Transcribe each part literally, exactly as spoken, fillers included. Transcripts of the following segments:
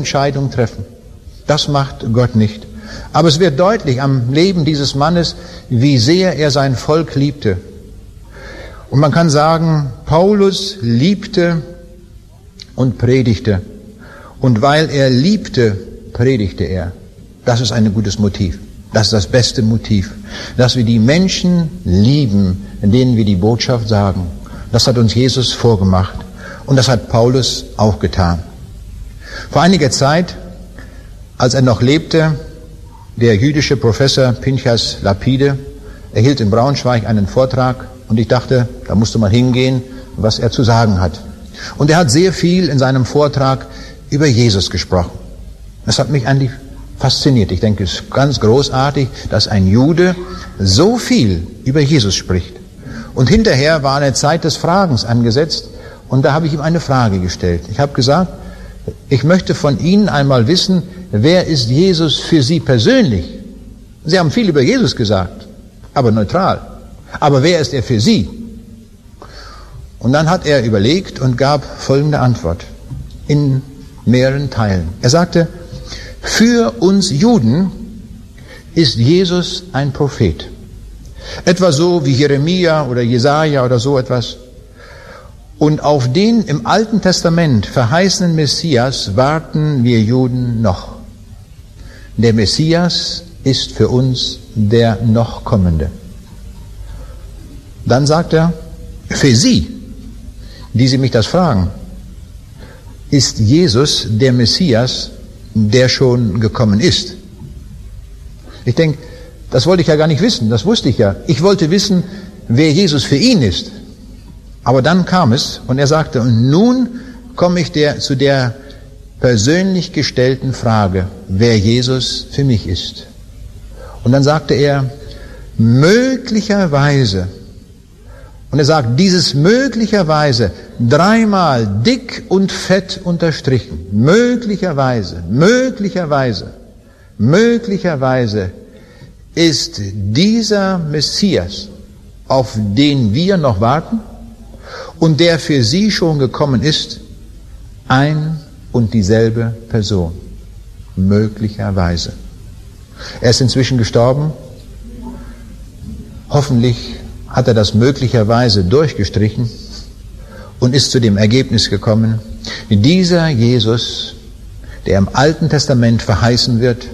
Entscheidung treffen. Das macht Gott nicht. Aber es wird deutlich am Leben dieses Mannes, wie sehr er sein Volk liebte. Und man kann sagen, Paulus liebte und predigte. Und weil er liebte, predigte er. Das ist ein gutes Motiv. Das ist das beste Motiv. Dass wir die Menschen lieben, denen wir die Botschaft sagen. Das hat uns Jesus vorgemacht. Und das hat Paulus auch getan. Vor einiger Zeit, als er noch lebte, der jüdische Professor Pinchas Lapide, er hielt in Braunschweig einen Vortrag und ich dachte, da musst du mal hingehen, was er zu sagen hat. Und er hat sehr viel in seinem Vortrag über Jesus gesprochen. Das hat mich eigentlich fasziniert. Ich denke, es ist ganz großartig, dass ein Jude so viel über Jesus spricht. Und hinterher war eine Zeit des Fragens angesetzt und da habe ich ihm eine Frage gestellt. Ich habe gesagt, ich möchte von Ihnen einmal wissen, wer ist Jesus für Sie persönlich? Sie haben viel über Jesus gesagt, aber neutral. Aber wer ist er für Sie? Und dann hat er überlegt und gab folgende Antwort in mehreren Teilen. Er sagte, für uns Juden ist Jesus ein Prophet. Etwa so wie Jeremia oder Jesaja oder so etwas. Und auf den im Alten Testament verheißenen Messias warten wir Juden noch. Der Messias ist für uns der noch Kommende. Dann sagt er, für Sie, die Sie mich das fragen, ist Jesus der Messias, der schon gekommen ist. Ich denke, das wollte ich ja gar nicht wissen, das wusste ich ja. Ich wollte wissen, wer Jesus für ihn ist. Aber dann kam es und er sagte, und nun komme ich der, zu der persönlich gestellten Frage, wer Jesus für mich ist. Und dann sagte er, möglicherweise, und er sagt, dieses möglicherweise dreimal dick und fett unterstrichen, möglicherweise, möglicherweise, möglicherweise ist dieser Messias, auf den wir noch warten und der für Sie schon gekommen ist, ein und dieselbe Person. Möglicherweise. Er ist inzwischen gestorben. Hoffentlich hat er das möglicherweise durchgestrichen und ist zu dem Ergebnis gekommen, dieser Jesus, der im Alten Testament verheißen wird,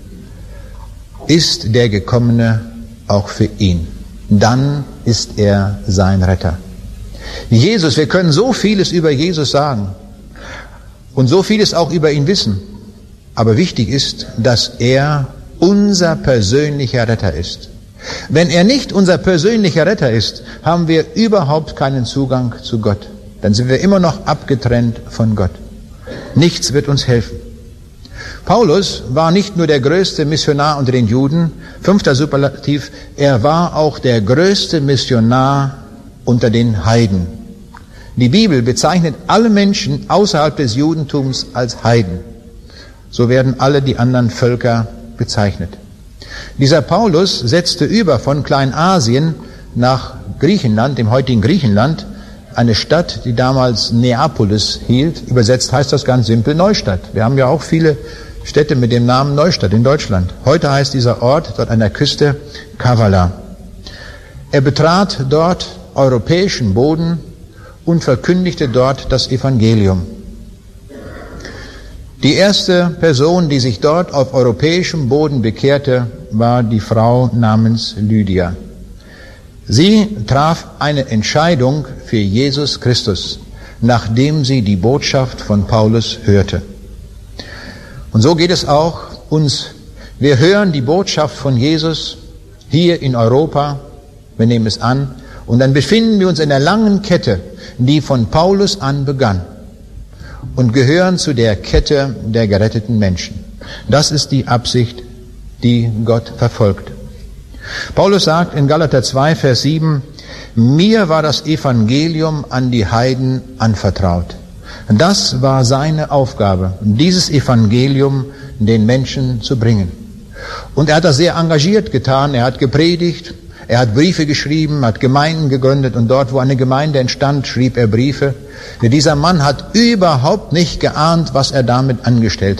ist der Gekommene auch für ihn. Dann ist er sein Retter. Jesus, wir können so vieles über Jesus sagen und so vieles auch über ihn wissen, aber wichtig ist, dass er unser persönlicher Retter ist. Wenn er nicht unser persönlicher Retter ist, haben wir überhaupt keinen Zugang zu Gott. Dann sind wir immer noch abgetrennt von Gott. Nichts wird uns helfen. Paulus war nicht nur der größte Missionar unter den Juden, fünfter Superlativ, er war auch der größte Missionar unter den Heiden. Die Bibel bezeichnet alle Menschen außerhalb des Judentums als Heiden. So werden alle die anderen Völker bezeichnet. Dieser Paulus setzte über von Kleinasien nach Griechenland, dem heutigen Griechenland, eine Stadt, die damals Neapolis hielt. Übersetzt heißt das ganz simpel Neustadt. Wir haben ja auch viele Städte mit dem Namen Neustadt in Deutschland. Heute heißt dieser Ort dort an der Küste Kavala. Er betrat dort europäischen Boden und verkündigte dort das Evangelium. Die erste Person, die sich dort auf europäischem Boden bekehrte, war die Frau namens Lydia. Sie traf eine Entscheidung für Jesus Christus, nachdem sie die Botschaft von Paulus hörte. Und so geht es auch uns. Wir hören die Botschaft von Jesus hier in Europa, wir nehmen es an, und dann befinden wir uns in der langen Kette, die von Paulus an begann, und gehören zu der Kette der geretteten Menschen. Das ist die Absicht, die Gott verfolgt. Paulus sagt in Galater zwei, Vers sieben, mir war das Evangelium an die Heiden anvertraut. Das war seine Aufgabe, dieses Evangelium den Menschen zu bringen. Und er hat das sehr engagiert getan, er hat gepredigt, er hat Briefe geschrieben, hat Gemeinden gegründet und dort, wo eine Gemeinde entstand, schrieb er Briefe. Dieser Mann hat überhaupt nicht geahnt, was er damit angestellt hat.